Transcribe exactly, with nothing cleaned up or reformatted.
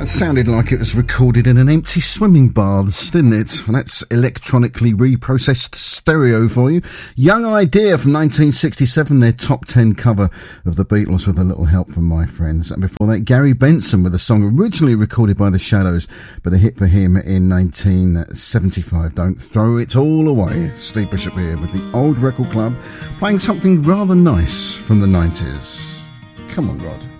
Sounded like it was recorded in an empty swimming baths, didn't it? And that's electronically reprocessed stereo for you. Young Idea from nineteen sixty-seven, their top ten cover of the Beatles with a little help from my friends. And before that, Gary Benson with a song originally recorded by the Shadows, but a hit for him in nineteen seventy-five. Don't throw it all away. Steve Bishop here with the Old Record Club, playing something rather nice from the nineties. Come on, Rod.